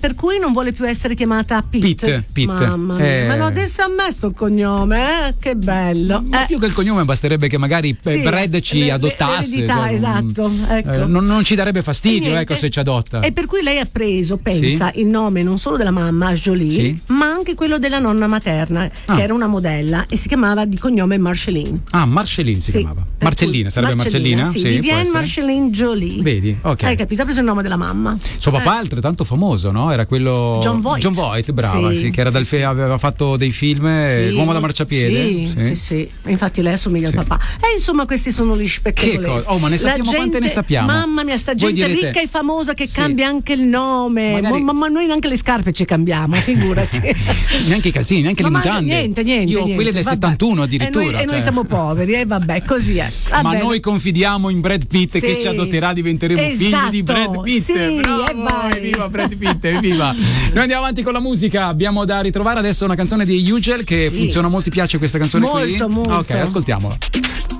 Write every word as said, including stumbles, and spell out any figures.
per cui non vuole più essere chiamata Pitt. Pitt, Pitt. Mamma mia, Eh. me lo adesso a me sto cognome, eh? Che bello. Ma Eh. più che il cognome basterebbe che magari Sì, Brad ci le- adottasse. l'eredità, cioè, esatto, ecco. eh, non, non ci darebbe E fastidio, niente. ecco, se ci adotta. E per cui lei ha preso, pensa, Sì. il nome non solo della mamma Jolie, Sì. ma anche quello della nonna materna, Ah. che era una modella e si chiamava di cognome Marceline. Ah, Marceline si Sì, chiamava. per Marcellina, cui- sarebbe Marcellina? Sì, può Vivienne essere. Marceline Jolie. Vedi, ok. Hai capito? Ha preso il nome della mamma. Suo papà Eh, altrettanto famoso, no? Era quello John Voight. John Voight, brava, Sì, sì, che era sì, dal sì. fe- aveva fatto dei film, eh, sì, L'uomo da mo- marciapiede. Sì, sì, sì. Infatti lei assomiglia Sì. al papà. E insomma, questi sono gli spettegoleschi. Che cosa? Oh, ma ne La sappiamo quante ne sappiamo? Mamma mia, sta Voi gente direte- ricca e famosa che Sì. cambia anche il nome. Magari- Ma, ma noi neanche le scarpe ci cambiamo, figurati. Neanche i calzini, neanche Ma le manca- mutande. niente, niente. Io ho niente, quelle del vabbè. settantuno addirittura. E noi, e noi cioè. siamo poveri, e vabbè, così è. Va Ma bene. noi confidiamo in Brad Pitt Sì. che ci adotterà, diventeremo figli di Esatto, Brad Pitt. sì, Bravo, e vai. evviva Brad Pitt, evviva. Noi andiamo avanti con la musica, abbiamo da ritrovare adesso una canzone di Ugel che Sì. funziona molto, ti piace questa canzone qui? Molto, molto. Ok, ascoltiamola.